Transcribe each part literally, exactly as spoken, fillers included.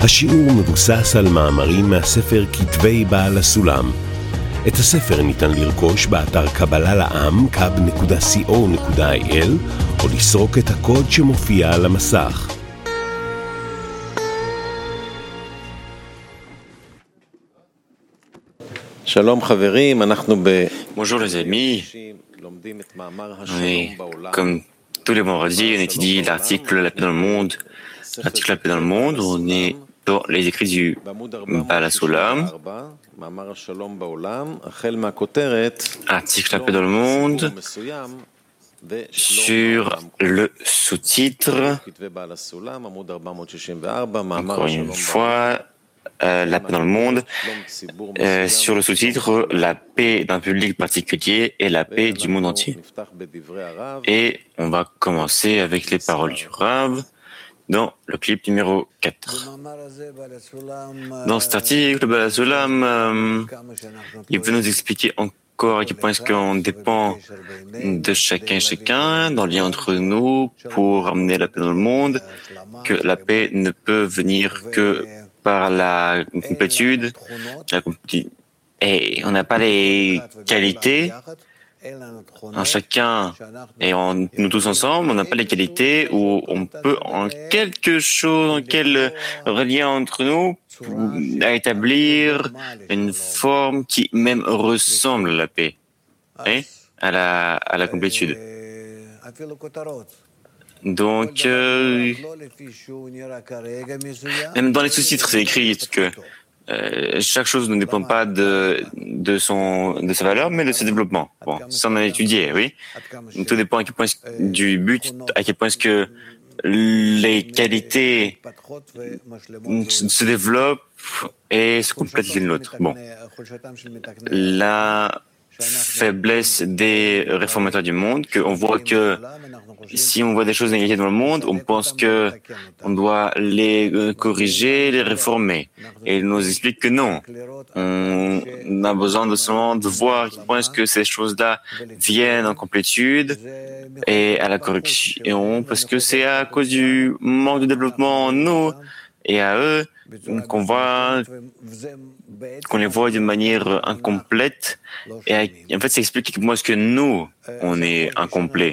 השיעור מבוסס על מאמרים מהספר כתבי בעל הסולם. את הספר ניתן לרכוש באתר קבלה לעם קאב נקודה סי או נקודה איי אל או לסרוק את הקוד שמופיע על המסך. שלום חברים, אנחנו ב... Bonjour les amis, oui, comme tous les vendredis, on étudie l'article La paix dans le monde. L'article La paix dans le monde, on est dans les écrits du Baal HaSulam. Article La paix dans le monde, sur le sous-titre, encore une fois, Euh, la paix dans le monde, euh, sur le sous-titre la paix d'un public particulier et la paix du monde entier. Et on va commencer avec les paroles du Rav dans le clip numéro quatre. Dans cet article, le Baal HaSulam, euh, il veut nous expliquer encore à quel point est-ce qu'on dépend de chacun et chacun, dans le lien entre nous, pour amener la paix dans le monde, que la paix ne peut venir que par la complétude, la complétude. Et on n'a pas les qualités en chacun et en nous tous ensemble, on n'a pas les qualités où on peut en quelque chose, en quel lien entre nous, établir une forme qui même ressemble à la paix, et à la à la complétude. Donc, euh, même dans les sous-titres, c'est écrit que euh, chaque chose ne dépend pas de, de, son, de sa valeur, mais de ses développements. Bon, ça on a étudié, oui. Donc, tout dépend à quel point du but, à quel point est-ce que les qualités se développent et se complètent l'une l'autre. Bon, la faiblesse des réformateurs du monde, qu'on voit que si on voit des choses négatives dans le monde, on pense que on doit les corriger, les réformer. Et il nous explique que non. On a besoin de seulement de voir à quel point est-ce que ces choses-là viennent en complétude et à la correction, parce que c'est à cause du manque de développement en nous et à eux qu'on voit qu'on les voit d'une manière incomplète, et en fait ça explique comment est-ce que nous on est incomplet.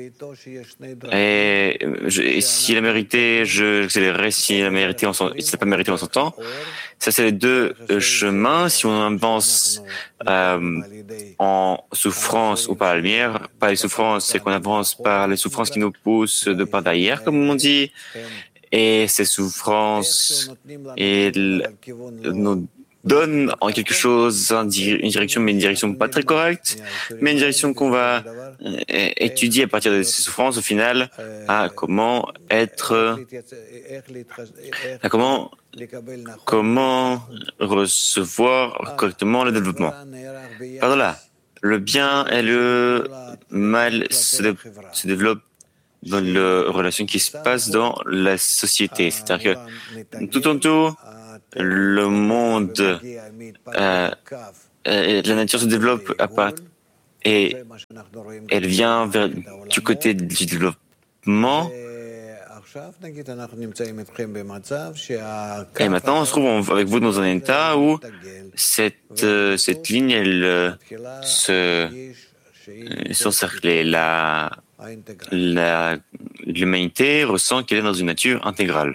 Et, je, et si la mérité, je accélérerai, si la mérité on si c'est pas mérité on s'entend. Ça c'est les deux chemins. Si on avance euh, en souffrance ou par la lumière, par les souffrances, c'est qu'on avance par les souffrances qui nous poussent de par derrière, comme on dit. Et ces souffrances et nous donnent en quelque chose une direction, mais une direction pas très correcte, mais une direction qu'on va étudier à partir de ces souffrances au final à comment être, à comment, comment recevoir correctement le développement. Par là, le bien et le mal se, dé, se développent dans les relations qui se passent dans la société. C'est-à-dire que tout en tout, le monde, euh, euh, la nature se développe à part, et elle vient vers, du côté du développement. Et maintenant, on se trouve avec vous dans un état où cette, euh, cette ligne, elle euh, se s'encercle. La La, l'humanité ressent qu'elle est dans une nature intégrale.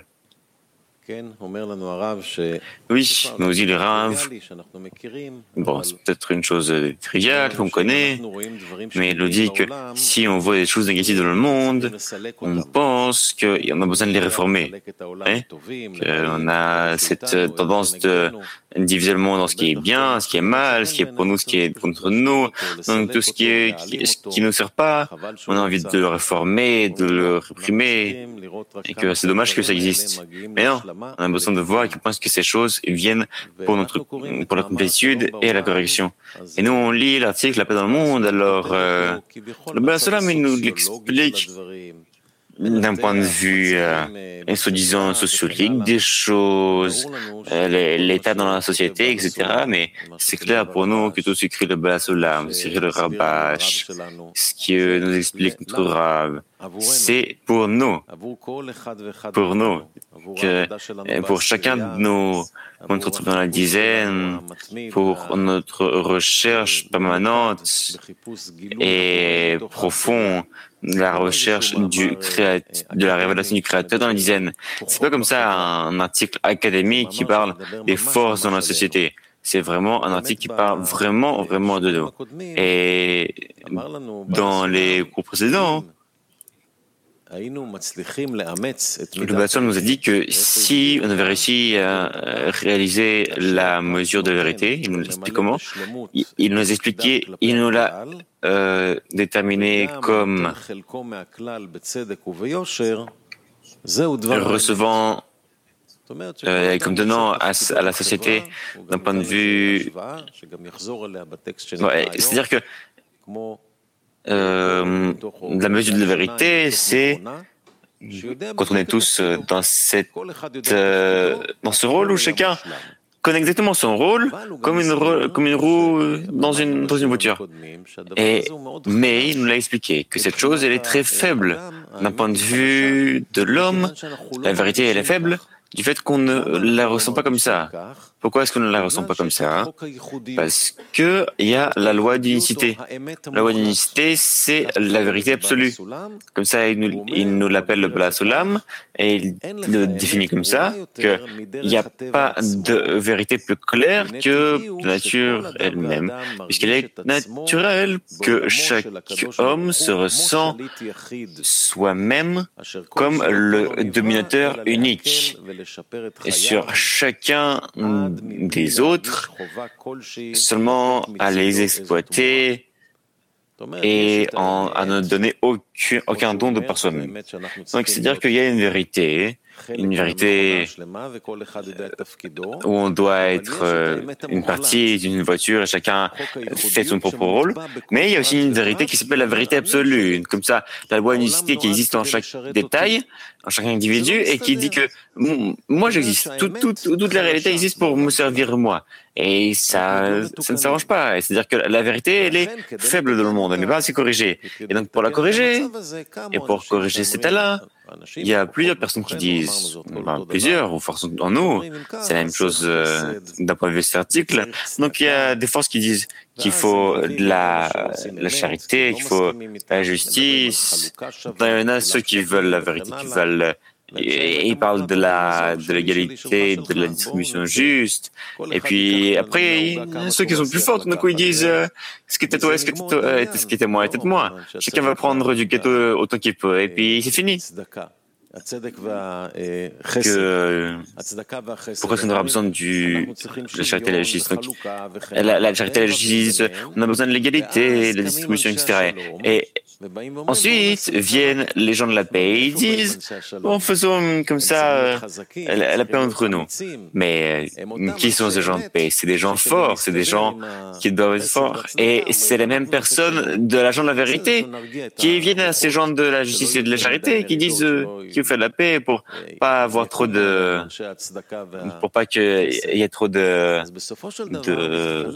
Oui, nous dit le Rav. Bon, c'est peut-être une chose triviale qu'on connaît, mais il nous dit que si on voit des choses négatives dans le monde, on pense qu'on a besoin de les réformer. Hein? Qu'on a cette tendance de diviser le monde en ce qui est bien, ce qui est mal, ce qui est pour nous, ce qui est contre nous. Donc tout ce qui est, qui, ce qui nous sert pas, on a envie de le réformer, de le réprimer, et que c'est dommage que ça existe. Mais non. On a besoin de voir à quel point que ces choses viennent pour notre, pour la complétude et la correction. Et nous, on lit l'article La paix dans le monde, alors, euh, le Baal HaSulam, il nous l'explique d'un point de vue, euh, soi-disant sociologique, des choses, euh, l'état dans la société, et cetera. Mais c'est clair pour nous que tout ce qu'écrit le Baal HaSulam, ce qu'écrit le Rabash, ce que nous explique notre Rav, c'est pour nous, pour nous, que pour chacun de nous, pour notre travail dans la dizaine, pour notre recherche permanente et profonde, la recherche du créat... de la révélation du Créateur dans la dizaine. C'est pas comme ça un article académique qui parle des forces dans la société. C'est vraiment un article qui parle vraiment, vraiment de nous. Et dans les cours précédents, le Batsal nous a dit que si on avait réussi à réaliser la mesure de vérité, il nous explique comment, il, il nous a expliqué, il nous l'a euh, déterminé comme recevant, euh, comme donnant à, à la société d'un point de vue... Ouais, c'est-à-dire que Euh, la mesure de la vérité, c'est quand on est tous dans cette, euh, dans ce rôle où chacun connaît exactement son rôle, comme une, comme une roue dans une, dans une voiture. Et, mais il nous l'a expliqué que cette chose, elle est très faible d'un point de vue de l'homme. La vérité, elle est faible du fait qu'on ne la ressent pas comme ça. Pourquoi est-ce qu'on ne la ressent pas comme ça? Parce que il y a la loi d'unicité. La loi d'unicité, c'est la vérité absolue. Comme ça, il nous, il nous l'appelle le Bala Sulam, et il le définit comme ça, qu'il n'y a pas de vérité plus claire que la nature elle-même, puisqu'elle est naturelle que chaque homme se ressent soi-même comme le dominateur unique. Et sur chacun des autres, seulement à les exploiter et en, à ne donner aucun, aucun don de par soi-même. Donc, c'est-à-dire qu'il y a une vérité, une vérité où on doit être euh, une partie d'une voiture et chacun fait son propre rôle, mais il y a aussi une vérité qui s'appelle la vérité absolue, comme ça, la loi d'unicité qui existe en chaque détail, en chaque individu, et qui dit que moi j'existe, tout, tout, toute la réalité existe pour me servir moi. Et ça, ça ne s'arrange pas. C'est-à-dire que la vérité, elle est faible dans le monde, elle n'est pas assez corrigée. Et donc pour la corriger, et pour corriger cet état-là, il y a plusieurs personnes qui disent, ben, plusieurs, ou force en nous, c'est la même chose euh, d'un point de vue de cet article. Donc il y a des forces qui disent qu'il faut de la, la charité, qu'il faut la justice. Il y en a ceux qui veulent la vérité, qui veulent... Et ils parlent de la de l'égalité, de la distribution juste. Et puis après, ceux qui sont plus forts, tout d'un coup, ils disent euh, ce qui était toi, ce qui était toi, euh, ce qui était moi, était moi. Chacun va prendre du gâteau autant qu'il peut. Et puis c'est fini. Que, pourquoi est-ce qu'on aura besoin du, de la charité et la justice? Donc, la, la charité et la justice, on a besoin de l'égalité, de la distribution, et cetera. Et ensuite viennent les gens de la paix et ils disent bon, faisons comme ça la, la paix entre nous. Mais qui sont ces gens de paix? C'est des gens forts, c'est des gens qui doivent être forts. Et c'est les mêmes personnes de l'agent de la vérité qui viennent à ces gens de la justice et de la charité qui disent euh, qu'il faut faire de la paix pour pas avoir trop de, pour pas qu'il y ait trop de, de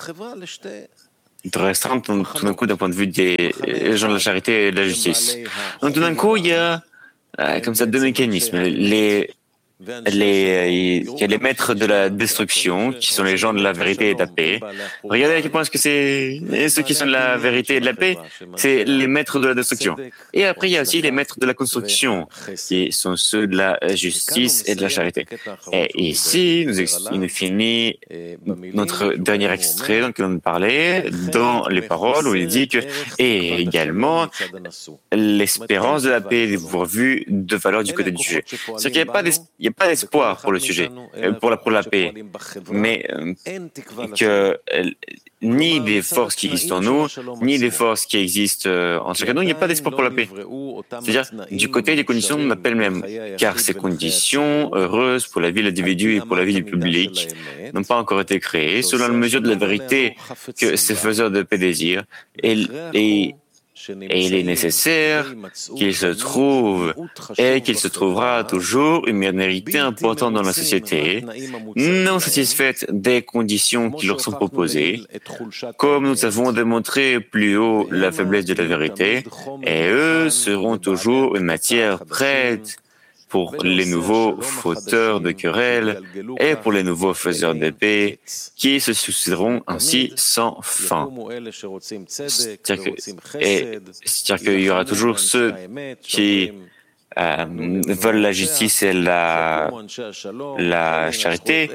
de restreindre tout d'un coup d'un point de vue des gens de la charité et de la justice. Donc tout d'un coup, il y a euh, comme ça deux mécanismes. Les, les, il y a les maîtres de la destruction, qui sont les gens de la vérité et de la paix. Regardez à quel point est-ce que c'est ceux qui sont de la vérité et de la paix, c'est les maîtres de la destruction. Et après, il y a aussi les maîtres de la construction, qui sont ceux de la justice et de la charité. Et ici, nous, il nous finit notre dernier extrait dont on parlait dans les paroles où il dit que, et également, l'espérance de la paix est pourvue de valeur du côté du sujet. C'est-à-dire qu'il n'y a pas d'espérance. Il n'y a pas d'espoir pour le sujet, pour la, pour la paix, mais euh, que euh, ni des forces qui existent en nous, ni des forces qui existent euh, en chacun de nous, il n'y a pas d'espoir pour la paix. C'est-à-dire, du côté des conditions, on appelle même, car ces conditions heureuses pour la vie de l'individu et pour la vie du public n'ont pas encore été créées, selon la mesure de la vérité que ces faiseurs de paix désirent, et, et Et il est nécessaire qu'il se trouve et qu'il se trouvera toujours une minorité importante dans la société, non satisfaite des conditions qui leur sont proposées, comme nous avons démontré plus haut la faiblesse de la vérité, et eux seront toujours une matière prête pour les nouveaux fauteurs de querelles et pour les nouveaux faiseurs d'épée qui se succéderont ainsi sans fin. C'est-à-dire que, et, c'est-à-dire qu'il y aura toujours ceux qui euh, veulent la justice et la, la charité,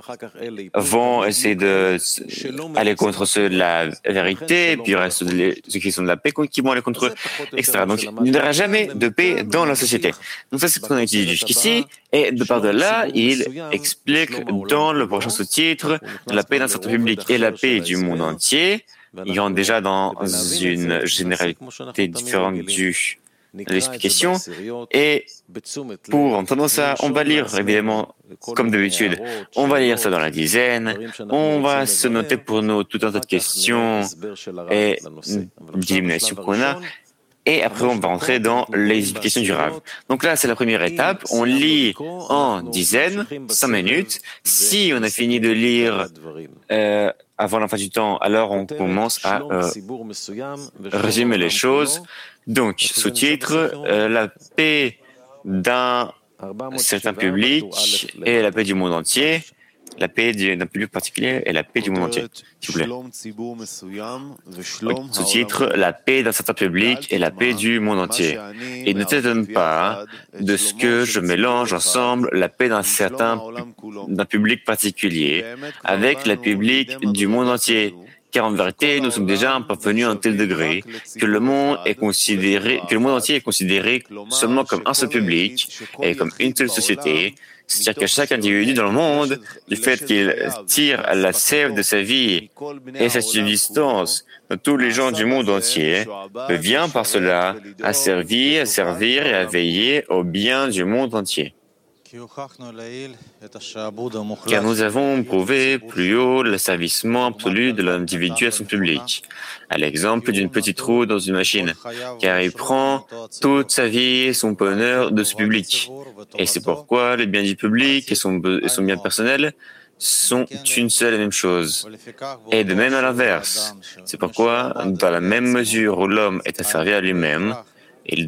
vont essayer de aller contre ceux de la vérité, puis il y aura ceux, de, ceux qui sont de la paix qui vont aller contre eux, et cetera. Donc il n'y aura jamais de paix dans la société. Donc ça, c'est ce qu'on a étudié jusqu'ici, et de par de là, il explique dans le prochain sous-titre la paix d'un certain public et la paix du monde entier. Il rentre déjà dans une généralité différente du l'explication, et pour entendre ça, on va lire évidemment, comme d'habitude, on va lire ça dans la dizaine, on va se noter pour nous tout un tas de questions et d'élimination qu'on a, et après on va rentrer dans les explications du Rav. Donc là, c'est la première étape, on lit en dizaine, cinq minutes. Si on a fini de lire euh, avant la fin du temps, alors on commence à euh, résumer les choses. Donc, sous-titre, euh, la paix d'un certain public et la paix du monde entier. La paix d'un public particulier et la paix du monde entier, s'il vous plaît. Sous-titre, la paix d'un certain public et la paix du monde entier. Et ne t'étonne pas de ce que je mélange ensemble la paix d'un certain d'un public particulier avec la public du monde entier. Car en vérité, nous sommes déjà parvenus à un tel degré que le monde est considéré, que le monde entier est considéré seulement comme un seul public et comme une seule société. C'est-à-dire que chaque individu dans le monde, du fait qu'il tire la sève de sa vie et sa subsistance de tous les gens du monde entier, vient par cela à servir, à servir et à veiller au bien du monde entier. Car nous avons prouvé plus haut l'asservissement absolu de l'individu à son public, à l'exemple d'une petite roue dans une machine, car il prend toute sa vie et son bonheur de ce public. Et c'est pourquoi le bien du public et son, et son bien personnel sont une seule et même chose. Et de même à l'inverse. C'est pourquoi, dans la même mesure où l'homme est asservi à lui-même, il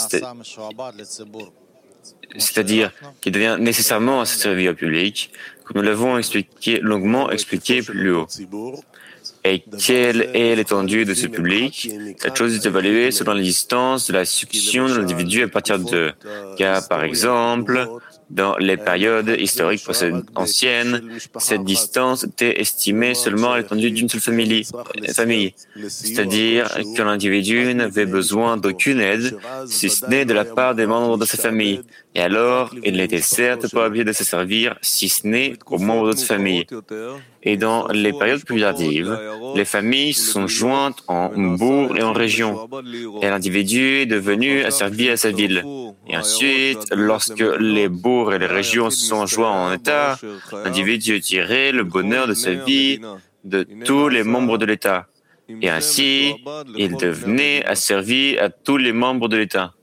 c'est-à-dire qu'il devient nécessairement asservi au public, comme nous l'avons expliqué, longuement expliqué plus haut. Et quelle est l'étendue de ce public? Cette chose est évaluée selon la distance de la succion de l'individu à partir de, car par exemple, dans les périodes historiques anciennes, cette distance était estimée seulement à l'étendue d'une seule famille, famille. C'est-à-dire que l'individu n'avait besoin d'aucune aide, si ce n'est de la part des membres de sa famille. Et alors, il n'était certes pas obligé de se servir, si ce n'est aux membres de sa famille. Et dans les périodes plus tardives, les familles sont jointes en bourgs et en régions, et l'individu est devenu asservi à sa ville. Et ensuite, lorsque les bourgs et les régions sont joints en état, l'individu tirait le bonheur de sa vie de tous les membres de l'État. Et ainsi, il devenait asservi à tous les membres de l'État.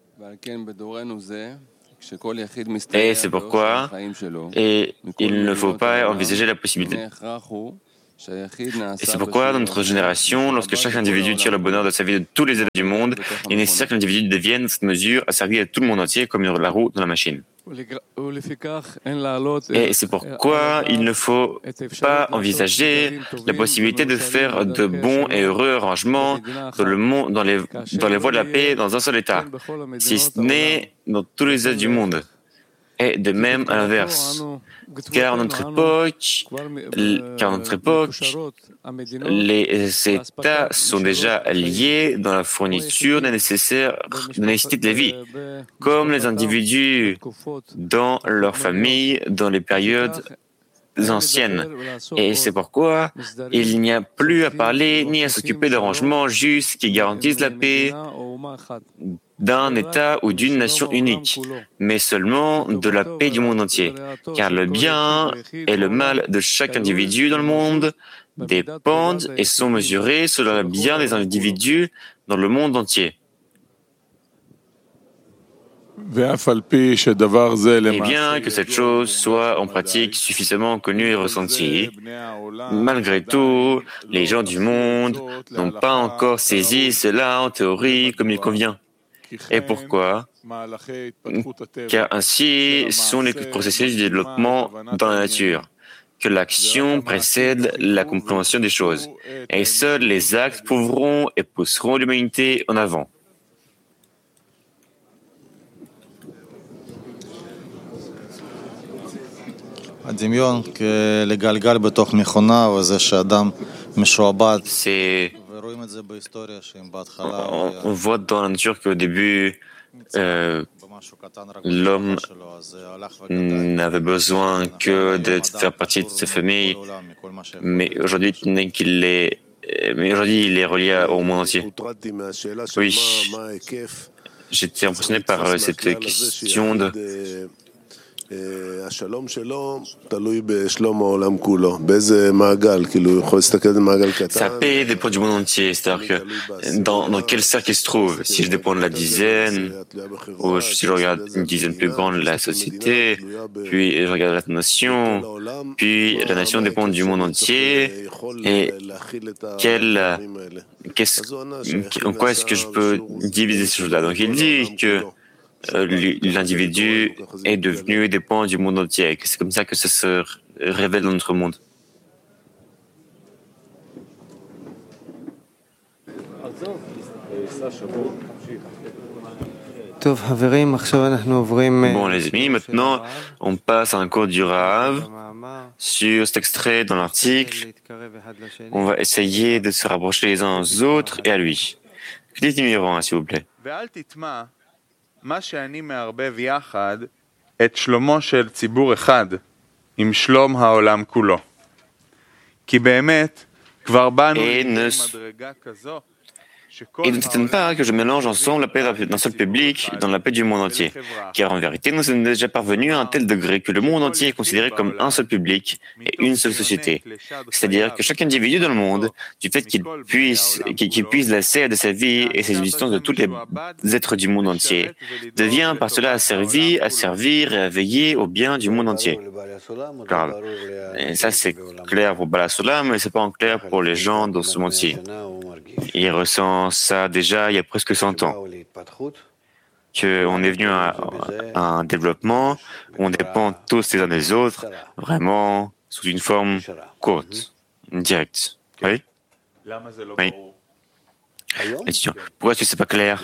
Et c'est pourquoi, et il ne faut pas envisager la possibilité. Et c'est pourquoi, dans notre génération, lorsque chaque individu tire le bonheur de sa vie de tous les États du monde, il est nécessaire que l'individu devienne, dans cette mesure, asservi à tout le monde entier comme la roue dans la machine. Et c'est pourquoi il ne faut pas envisager la possibilité de faire de bons et heureux arrangements dans, le monde, dans, les, dans les voies de la paix dans un seul État, si ce n'est dans tous les États du monde. Et de même à l'inverse. Car en notre époque, car en notre époque, les États sont déjà liés dans la fourniture des nécessaires, des nécessités de la vie, comme les individus dans leur famille, dans les périodes anciennes. Et c'est pourquoi il n'y a plus à parler ni à s'occuper d'arrangements justes qui garantissent la paix d'un État ou d'une nation unique, mais seulement de la paix du monde entier, car le bien et le mal de chaque individu dans le monde dépendent et sont mesurés selon le bien des individus dans le monde entier. Et bien que cette chose soit en pratique suffisamment connue et ressentie, malgré tout, les gens du monde n'ont pas encore saisi cela en théorie comme il convient. Et pourquoi? Car ainsi sont les processus de développement dans la nature, que l'action précède la compréhension des choses, et seuls les actes prouveront et pousseront l'humanité en avant. C'est... On, on voit dans la nature qu'au début, euh, l'homme n'avait besoin que de faire partie de sa famille, mais aujourd'hui, qu'il est, mais aujourd'hui, il est relié au monde entier. Oui, j'étais impressionné par cette question de sa paix dépend du monde entier, c'est-à-dire que dans, dans quel cercle il se trouve. Si je dépends de la dizaine, ou si je regarde une dizaine plus grande de la société, puis je regarde la nation, puis la nation dépend du monde entier, et quel, qu'est-ce, en quoi est-ce que je peux diviser ces choses-là? Donc il dit que l'individu est devenu et dépend du monde entier, que c'est comme ça que ça se révèle dans notre monde. Bon les amis, maintenant on passe à un cours du Rav sur cet extrait dans l'article. On va essayer de se rapprocher les uns aux autres et à lui. Clic numéro un, s'il vous plaît. מה שאני מערבב יחד את שלומו של ציבור אחד עם שלום העולם כולו. כי באמת כבר באנו למדרגה כזו Et ne t'étonne pas que je mélange ensemble la paix d'un seul public dans la paix du monde entier, car en vérité nous sommes déjà parvenus à un tel degré que le monde entier est considéré comme un seul public et une seule société. C'est-à-dire que chaque individu dans le monde, du fait qu'il puisse, qu'il puisse la serre de sa vie et ses existences de tous les êtres du monde entier, devient par cela asservi, à servir et à veiller au bien du monde entier. Claro. Et ça c'est clair pour Bala Solam, mais c'est pas en clair pour les gens dans ce monde-ci. Il ressent ça déjà il y a presque cent ans, qu'on est venu à, à un développement où on dépend tous les uns des autres, vraiment sous une forme courte, directe. Oui? Oui. Étudiant, pourquoi est-ce que c'est pas clair?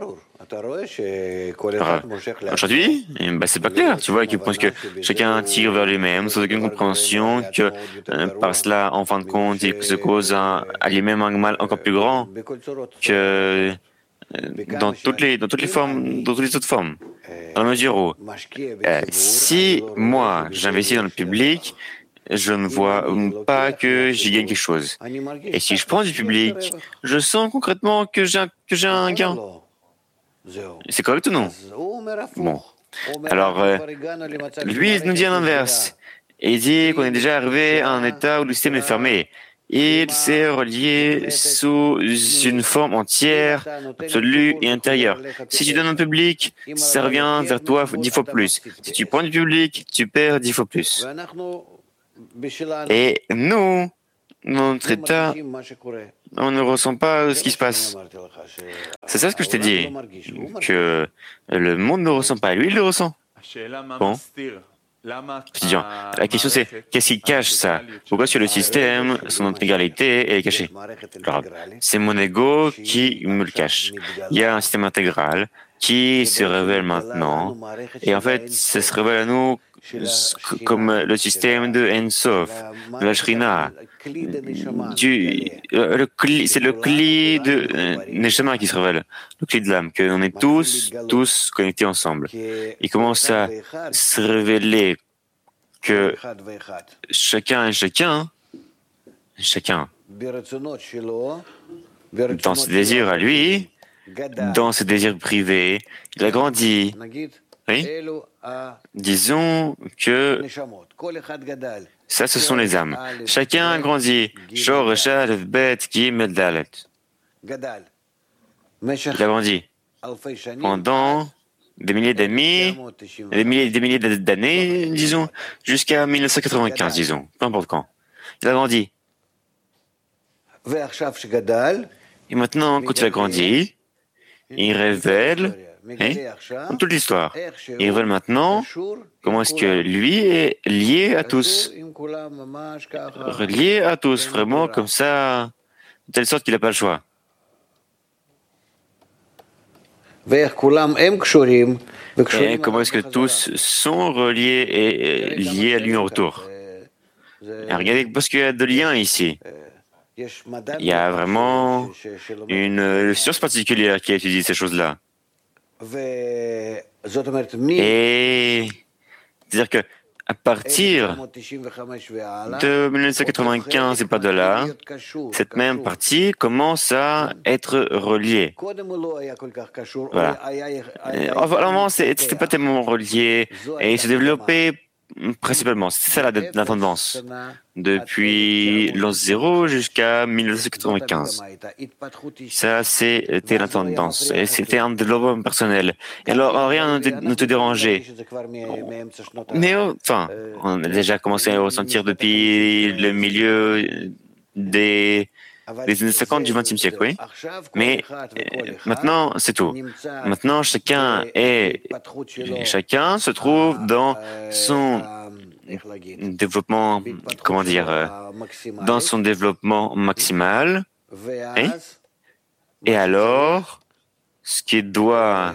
Aujourd'hui, bah, c'est pas clair. Tu vois, qu'il pense que chacun tire vers lui-même sans aucune compréhension, que euh, par cela, en fin de compte, il se cause un, à lui-même un mal encore plus grand que euh, dans toutes les dans toutes les formes, dans toutes les autres formes. Dans la mesure où, euh, si moi j'investis dans le public, je ne vois pas que j'y gagne quelque chose. Et si je prends du public, je sens concrètement que j'ai un, que j'ai un gain. C'est correct ou non? Bon. Alors, euh, lui, il nous dit l'inverse. Il dit qu'on est déjà arrivé à un état où le système est fermé. Il s'est relié sous une forme entière, absolue et intérieure. Si tu donnes un public, ça revient vers toi dix fois plus. Si tu prends du public, tu perds dix fois plus. Et nous, notre état, on ne ressent pas ce qui se passe. C'est ça ce que je t'ai dit, que le monde ne ressent pas, lui il le ressent. Bon. Étudiant, la question c'est, qu'est-ce qui cache ça? Pourquoi sur le système, son intégralité est cachée? Alors, c'est mon ego qui me le cache. Il y a un système intégral qui se révèle maintenant, et en fait, ça se révèle à nous comme le système de Ensof, de la Shrina. Du, le cli, c'est le cli de euh, Neshama qui se révèle, le cli de l'âme, qu'on est tous, tous connectés ensemble. Il commence à se révéler que chacun et chacun, chacun, dans ses désirs à lui, dans ses désirs privés, il a grandi. Oui. Disons que ça, ce sont les âmes. Chacun a grandi. Shoresh Aleph Bet Gimel Dalet. Il a grandi pendant des milliers d'années, des milliers, des milliers d'années, disons, jusqu'à mille neuf cent quatre-vingt-quinze, disons, peu importe quand. Il a grandi. Et maintenant, quand il a grandi, il révèle hein, toute l'histoire. Il révèle maintenant comment est-ce que lui est lié à tous. Lié à tous, vraiment comme ça, de telle sorte qu'il n'a pas le choix. Et comment est-ce que tous sont reliés et liés à lui en retour? Et regardez, parce qu'il y a de liens ici. Il y a vraiment une science particulière qui étudie ces choses-là. Et c'est-à-dire que à partir de mille neuf cent quatre-vingt-quinze et pas de là, cette même partie commence à être reliée. Voilà. Avant, c'était pas tellement relié et se développait principalement. C'était ça la, la tendance. Depuis l'an zéro jusqu'à mille neuf cent quatre-vingt-quinze. Ça, c'était la tendance. Et c'était un développement personnel. Et alors, rien ne te dérangeait. Mais enfin, on a déjà commencé à le ressentir depuis le milieu des, des années cinquante du vingtième siècle, oui. Mais euh, maintenant, c'est tout. Maintenant, chacun est, chacun se trouve dans son développement, comment dire, euh, dans son développement maximal. Et, et alors, ce qui doit,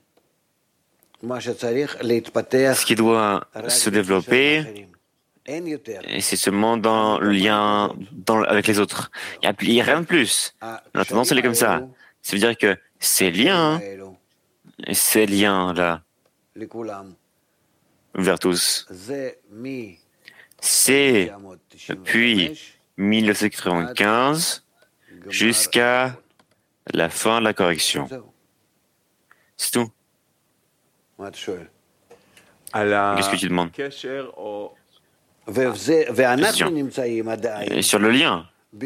ce qui doit se développer, et c'est seulement dans le lien dans, avec les autres. Il n'y a, a rien de plus. La tendance, elle est comme ça. Ça veut dire que ces liens, ces liens-là, vers tous, c'est depuis mille neuf cent quatre-vingt-quinze jusqu'à la fin de la correction. C'est tout. Qu'est-ce que tu demandes? Et sur le lien.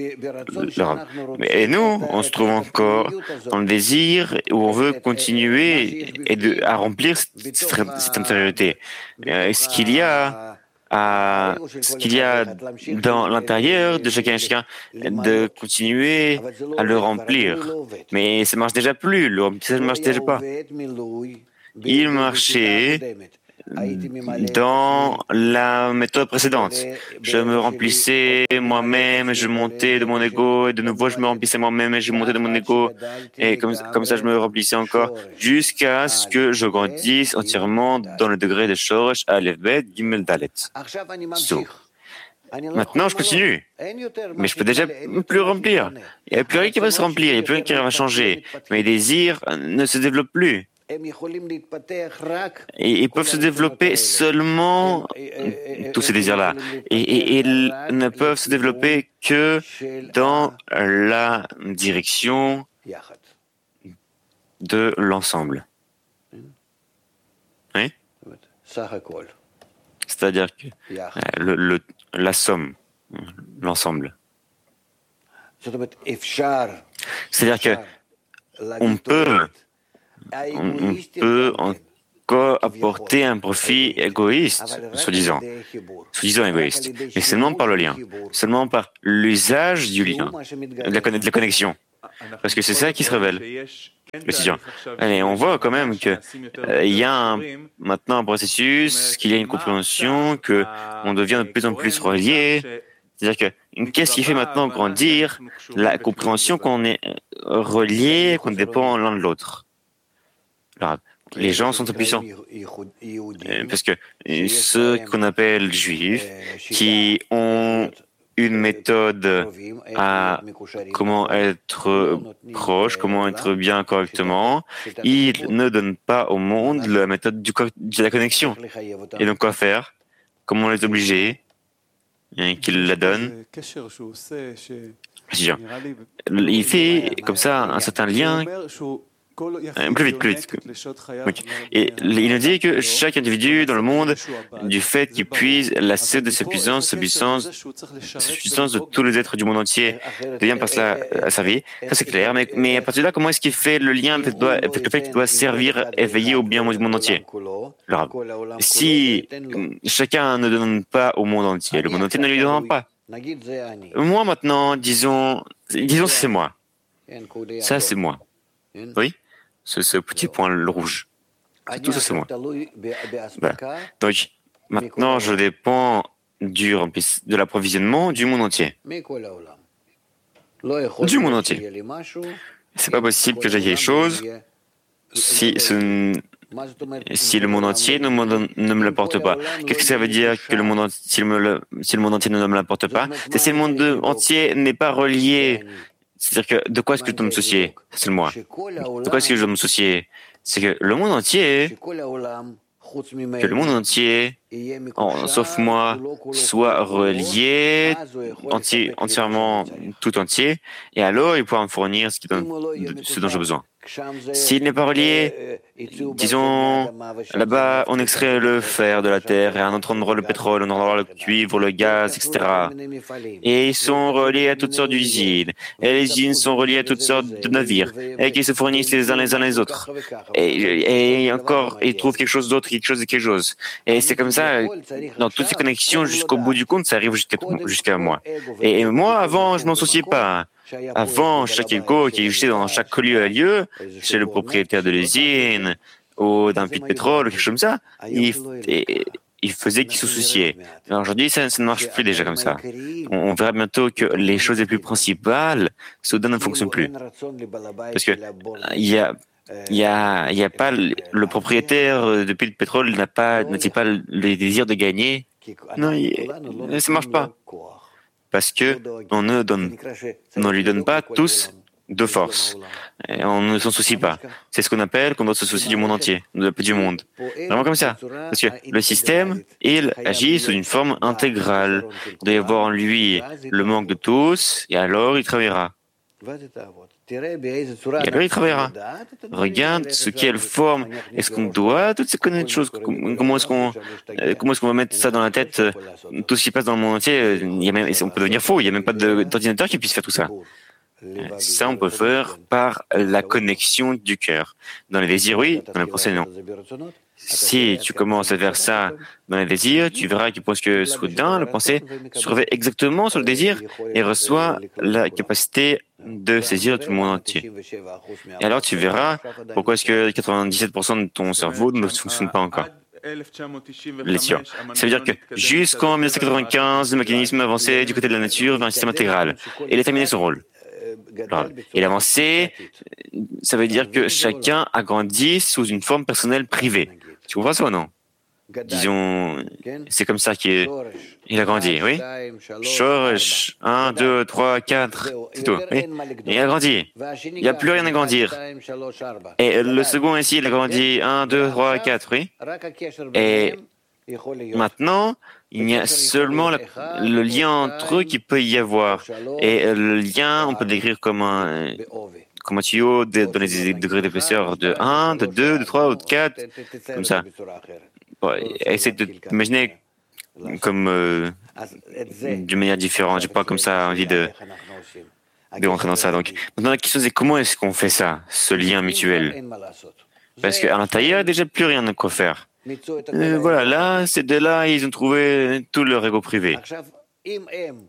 Et nous, on se trouve encore dans le désir où on veut continuer et de, à remplir cette, cette intériorité. Ce qu'il y a à, ce qu'il y a dans l'intérieur de chacun et chacun, de continuer à le remplir. Mais ça ne marche déjà plus, le remplissage ne marche déjà pas. Il marchait dans la méthode précédente. Je me remplissais moi-même, je montais de mon ego, et de nouveau je me remplissais moi-même et je montais de mon ego, et comme, comme ça je me remplissais encore, jusqu'à ce que je grandisse entièrement dans le degré de Shoresh, Aleph, Bet, Gimel, Dalet. So. Maintenant je continue, mais je peux déjà plus remplir. Il n'y a plus rien qui va se remplir, il n'y a plus rien qui va changer. Mes désirs ne se développent plus. Et ils peuvent se développer seulement, tous ces désirs-là, et, et, et ils ne peuvent se développer que dans la direction de l'ensemble. Oui? C'est-à-dire que le, le, la somme, l'ensemble. C'est-à-dire que on peut on peut encore apporter un profit égoïste, soi-disant, soi-disant égoïste, mais seulement par le lien, seulement par l'usage du lien, de la, de la connexion, parce que c'est ça qui se révèle. Et on voit quand même qu'il euh, y a un, maintenant un processus, qu'il y a une compréhension, qu'on devient de plus en plus relié. C'est-à-dire que qu'est-ce qui fait maintenant grandir la compréhension qu'on est relié, qu'on dépend l'un de l'autre. Alors, les gens sont impuissants. Parce que ceux qu'on appelle juifs, qui ont une méthode à comment être proche, comment être bien correctement, ils ne donnent pas au monde la méthode du, de la connexion. Et donc quoi faire? Comment les obliger qu'ils la donnent? Il fait comme ça un certain lien Euh, Plus vite, plus vite. Oui. Et il nous dit que chaque individu dans le monde, du fait qu'il puise la sève de sa puissance, sa puissance, sa puissance de tous les êtres du monde entier, devient par cela asservi. Ça c'est clair. Mais, mais à partir de là, comment est-ce qu'il fait le lien avec, doit, avec le fait qu'il doit servir et veiller au bien du monde entier? Alors, si chacun ne donne pas au monde entier, le monde entier ne lui donnera pas. Moi maintenant, disons, disons c'est moi. Ça c'est moi. Oui, ce, ce petit point rouge. Tout ça c'est moi. Voilà. Donc maintenant je dépends du de l'approvisionnement du monde entier. Du monde entier. C'est pas possible que j'ai quelque chose si ce, si le monde entier ne me, ne me l'apporte pas. Qu'est-ce que ça veut dire que le monde, si, le, si le monde entier ne me l'apporte pas? C'est si le monde entier n'est pas relié. C'est-à-dire que de quoi est-ce que je dois me soucier? C'est le moi. De quoi est-ce que je dois me soucier? C'est que le monde entier, que le monde entier, en, sauf moi, soit relié entier, entièrement, tout entier, et alors il pourra me fournir ce, qui donne, ce dont j'ai besoin. S'il n'est pas relié, disons, là-bas, on extrait le fer de la terre, et à un autre endroit le pétrole, à un autre endroit le cuivre, le gaz, et cetera. Et ils sont reliés à toutes sortes d'usines, et les usines sont reliées à toutes sortes de navires, et qui se fournissent les uns les uns les autres. Et, et encore, ils trouvent quelque chose d'autre, quelque chose et quelque chose. Et c'est comme ça, dans toutes ces connexions, jusqu'au bout du compte, ça arrive jusqu'à jusqu'à moi. Et, et moi, avant, je m'en souciais pas. Avant, chaque ego qui existait dans chaque lieu à lieu, chez le propriétaire de l'usine, ou d'un puits de pétrole, ou quelque chose comme ça, il, et, il faisait qu'il se souciait. Aujourd'hui, ça, ça ne marche plus déjà comme ça. On, on verra bientôt que les choses les plus principales, soudain, ne fonctionnent plus. Parce que il y a Il y a, il y a pas le, le propriétaire de puits de pétrole n'a pas, n'a-t-il pas le désir de gagner? Non, il, ça marche pas. Parce que on ne donne, on ne lui donne pas tous de force. Et on ne s'en soucie pas. C'est ce qu'on appelle qu'on doit se soucier du monde entier, du monde. Vraiment comme ça. Parce que le système, il agit sous une forme intégrale. Il doit y avoir en lui le manque de tous, et alors il travaillera. Et alors il travaillera. Regarde sous quelle forme est-ce qu'on doit toutes ces connaître choses. Comment est-ce qu'on, comment est-ce qu'on va mettre ça dans la tête? Tout ce qui passe dans le monde entier, il y a même, on peut devenir faux. Il n'y a même pas d'ordinateur qui puisse faire tout ça. Ça, on peut faire par la connexion du cœur. Dans les désirs, oui. Dans les pensées, non. Si tu commences à faire ça dans les désirs, tu verras que soudain, la pensée se réveille exactement sur le désir et reçoit la capacité de saisir tout le monde entier. Et alors tu verras pourquoi est-ce que quatre-vingt-dix-sept pour cent de ton cerveau ne fonctionne pas encore. Ça veut dire que jusqu'en mille neuf cent quatre-vingt-quinze, le mécanisme avançait du côté de la nature vers un système intégral. Et il a terminé son rôle. Alors, et l'avancée, ça veut dire que chacun a grandi sous une forme personnelle privée. Tu comprends ça ou non? Disons, c'est comme ça qu'il il a grandi, oui? Shoresh, un, deux, trois, quatre, c'est tout, oui? Il a grandi. Il n'y a plus rien à grandir. Et le second ici, il a grandi un, deux, trois, quatre, oui? Et maintenant, il y a seulement la, le lien entre eux qui peut y avoir. Et le lien, on peut le décrire comme un, comme un tuyau de, dans les degrés d'épaisseur de un, de deux, de trois ou de quatre, comme ça. Bon, essaye de t'imaginer comme euh, d'une manière différente. J'ai pas comme ça envie de, de rentrer dans ça. Donc, maintenant, la question c'est comment est-ce qu'on fait ça, ce lien mutuel? Parce qu'à l'intérieur, il n'y a déjà plus rien à quoi faire. Euh, voilà, là, ces deux-là, ils ont trouvé tout leur ego privé.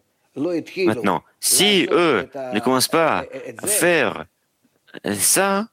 Maintenant, si eux ne commencent pas à faire ça,